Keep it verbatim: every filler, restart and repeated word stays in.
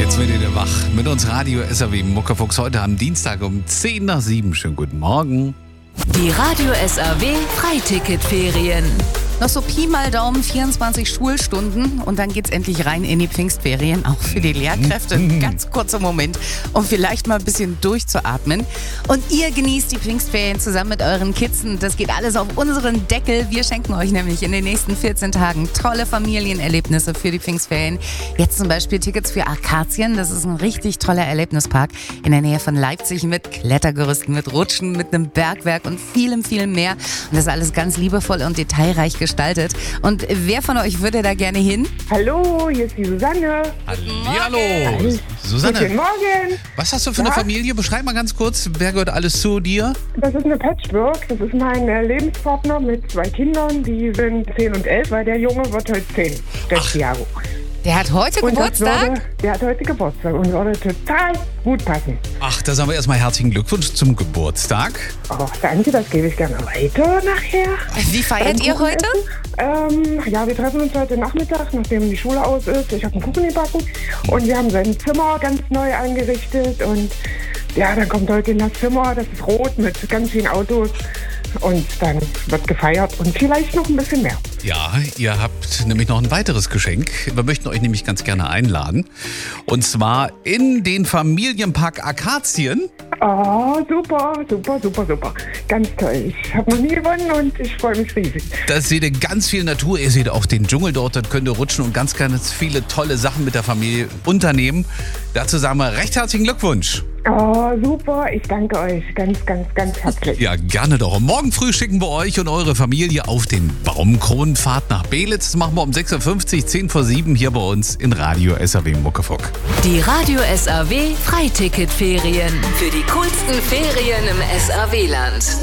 Jetzt werdet ihr wach mit uns Radio S R W Muckefuchs heute am Dienstag um zehn nach sieben. Schönen guten Morgen. Die Radio S R W Freiticketferien. Noch so Pi mal Daumen, vierundzwanzig Schulstunden und dann geht's endlich rein in die Pfingstferien. Auch für die Lehrkräfte ein ganz kurzer Moment, um vielleicht mal ein bisschen durchzuatmen. Und ihr genießt die Pfingstferien zusammen mit euren Kids. Und das geht alles auf unseren Deckel. Wir schenken euch nämlich in den nächsten vierzehn Tagen tolle Familienerlebnisse für die Pfingstferien. Jetzt zum Beispiel Tickets für Akazien. Das ist ein richtig toller Erlebnispark in der Nähe von Leipzig mit Klettergerüsten, mit Rutschen, mit einem Bergwerk und vielem, vielem mehr. Und das ist alles ganz liebevoll und detailreich gestaltet. Und wer von euch würde da gerne hin? Hallo, hier ist die Susanne. Hallihallo. Susanne, Guten Morgen. was hast du für eine Ja? Familie? Beschreib mal ganz kurz, wer gehört alles zu dir? Das ist eine Patchwork. Das ist mein äh, Lebenspartner mit zwei Kindern. Die sind zehn und elf, weil der Junge wird heute zehn. Das Jahr. Der hat heute Und das Geburtstag? würde, der hat heute Geburtstag und würde total gut passen. Ach, da sagen wir erstmal herzlichen Glückwunsch zum Geburtstag. Oh, danke, das gebe ich gerne weiter nachher. Wie feiert ihr heute? Ähm, ja, wir treffen uns heute Nachmittag, nachdem die Schule aus ist. Ich habe einen Kuchen gebacken und wir haben sein Zimmer ganz neu eingerichtet. Und ja, dann kommt heute in das Zimmer, das ist rot mit ganz vielen Autos. Und dann wird gefeiert und vielleicht noch ein bisschen mehr. Ja, ihr habt nämlich noch ein weiteres Geschenk. Wir möchten euch nämlich ganz gerne einladen. Und zwar in den Familienpark Akazien. Oh, super, super, super, super. Ganz toll. Ich habe noch nie gewonnen und ich freue mich riesig. Da seht ihr ganz viel Natur. Ihr seht auch den Dschungel dort. Dort könnt ihr rutschen und ganz, ganz viele tolle Sachen mit der Familie unternehmen. Dazu sagen wir recht herzlichen Glückwunsch. Oh, super. Ich danke euch ganz, ganz, ganz herzlich. Ja, gerne doch. Und morgen früh schicken wir euch und eure Familie auf den Baumkronenfahrt nach Belitz. Das machen wir um sechs Uhr fünfzig, zehn vor sieben hier bei uns in Radio S R W Muckefuck. Die Radio S R W Freiticketferien. Für die coolsten Ferien im S R W-Land.